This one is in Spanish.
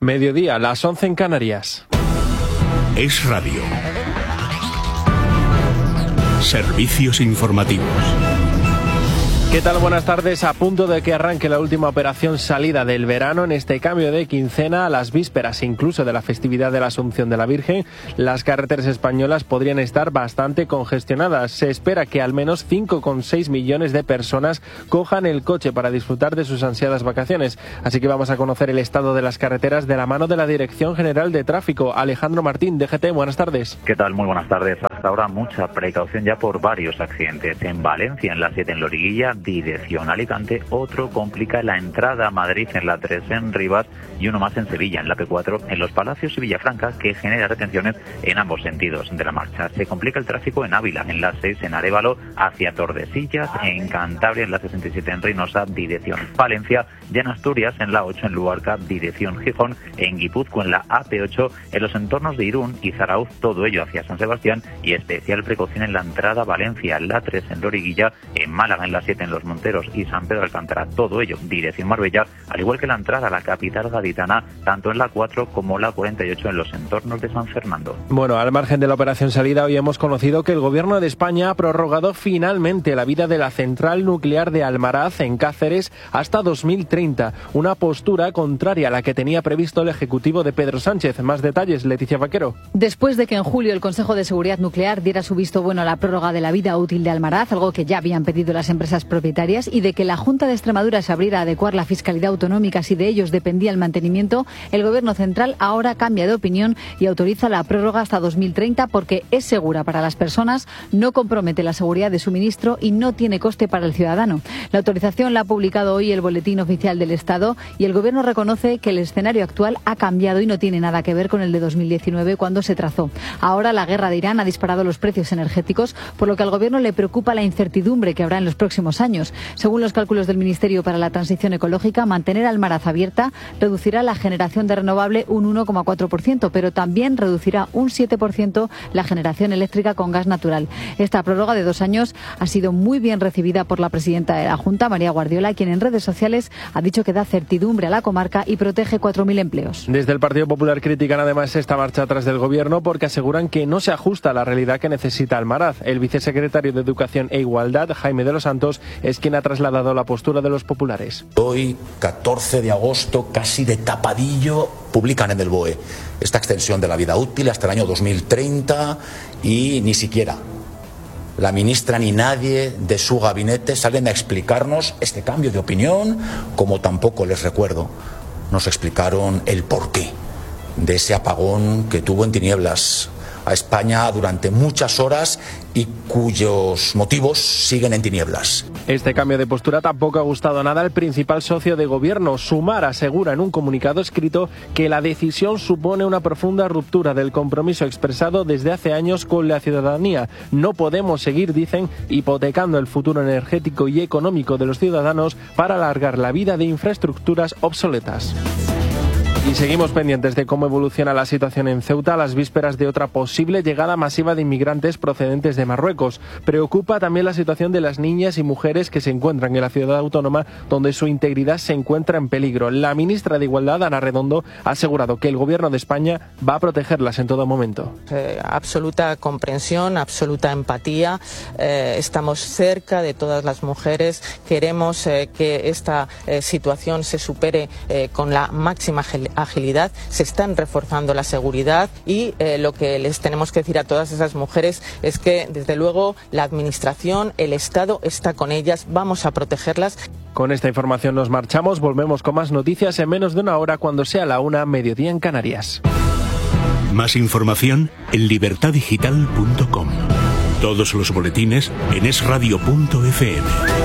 Mediodía, las 11 en Canarias. Es Radio. Servicios informativos. ¿Qué tal? Buenas tardes. A punto de que arranque la última operación salida del verano, en este cambio de quincena, a las vísperas incluso de la festividad de la Asunción de la Virgen, las carreteras españolas podrían estar bastante congestionadas. Se espera que al menos 5,6 millones de personas cojan el coche para disfrutar de sus ansiadas vacaciones. Así que vamos a conocer el estado de las carreteras de la mano de la Dirección General de Tráfico. Alejandro Martín, DGT, buenas tardes. ¿Qué tal? Muy buenas tardes. Hasta ahora mucha precaución ya por varios accidentes. En Valencia, en la 7 en Loriguilla, dirección Alicante, otro complica la entrada a Madrid en la 3 en Rivas y uno más en Sevilla, en la P4, en Los Palacios y Villafranca, que genera retenciones en ambos sentidos de la marcha. Se complica el tráfico en Ávila, en la 6 en Arévalo, hacia Tordesillas, en Cantabria, en la 67 en Reynosa, dirección Palencia, y en Asturias, en la 8 en Luarca, dirección Gijón, en Guipúzcoa, en la AP8, en los entornos de Irún y Zarauz, todo ello hacia San Sebastián, y especial precaución en la entrada a Valencia, en la 3 en Loriguilla, en Málaga, en la 7 en Los Monteros y San Pedro de Alcántara, todo ello dirección Marbella, al igual que la entrada a la capital gaditana, tanto en la 4 como la 48 en los entornos de San Fernando. Bueno, al margen de la operación salida, hoy hemos conocido que el Gobierno de España ha prorrogado finalmente la vida de la central nuclear de Almaraz, en Cáceres, hasta 2030, una postura contraria a la que tenía previsto el Ejecutivo de Pedro Sánchez. Más detalles, Leticia Vaquero. Después de que en julio el Consejo de Seguridad Nuclear diera su visto bueno a la prórroga de la vida útil de Almaraz, algo que ya habían pedido las empresas propietarias, y de que la Junta de Extremadura se abriera a adecuar la fiscalidad autonómica si de ellos dependía el mantenimiento, el Gobierno central ahora cambia de opinión y autoriza la prórroga hasta 2030 porque es segura para las personas, no compromete la seguridad de suministro y no tiene coste para el ciudadano. La autorización la ha publicado hoy el Boletín Oficial del Estado y el Gobierno reconoce que el escenario actual ha cambiado y no tiene nada que ver con el de 2019 cuando se trazó. Ahora la guerra de Irán ha disparado los precios energéticos, por lo que al Gobierno le preocupa la incertidumbre que habrá en los próximos años. Según los cálculos del Ministerio para la Transición Ecológica, mantener Almaraz abierta reducirá la generación de renovable un 1,4%, pero también reducirá un 7% la generación eléctrica con gas natural. Esta prórroga de 2 años ha sido muy bien recibida por la presidenta de la Junta, María Guardiola, quien en redes sociales ha dicho que da certidumbre a la comarca y protege 4.000 empleos. Desde el Partido Popular critican además esta marcha atrás del Gobierno porque aseguran que no se ajusta a la realidad que necesita Almaraz. El vicesecretario de Educación e Igualdad, Jaime de los Santos, es quien ha trasladado la postura de los populares. Hoy, 14 de agosto, casi de tapadillo, publican en el BOE esta extensión de la vida útil hasta el año 2030 y ni siquiera la ministra ni nadie de su gabinete salen a explicarnos este cambio de opinión, como tampoco, les recuerdo, nos explicaron el porqué de ese apagón que tuvo en tinieblas a España durante muchas horas y cuyos motivos siguen en tinieblas. Este cambio de postura tampoco ha gustado nada al principal socio de Gobierno. Sumar asegura en un comunicado escrito que la decisión supone una profunda ruptura del compromiso expresado desde hace años con la ciudadanía. No podemos seguir, dicen, hipotecando el futuro energético y económico de los ciudadanos para alargar la vida de infraestructuras obsoletas. Y seguimos pendientes de cómo evoluciona la situación en Ceuta a las vísperas de otra posible llegada masiva de inmigrantes procedentes de Marruecos. Preocupa también la situación de las niñas y mujeres que se encuentran en la ciudad autónoma, donde su integridad se encuentra en peligro. La ministra de Igualdad, Ana Redondo, ha asegurado que el Gobierno de España va a protegerlas en todo momento. Absoluta comprensión, absoluta empatía. Estamos cerca de todas las mujeres. Queremos que esta situación se supere con la máxima agilidad. Se están reforzando la seguridad y lo que les tenemos que decir a todas esas mujeres es que desde luego la Administración, el Estado está con ellas, vamos a protegerlas. Con esta información nos marchamos, volvemos con más noticias en menos de una hora cuando sea la 1, mediodía en Canarias. Más información en libertadigital.com. Todos los boletines en esradio.fm.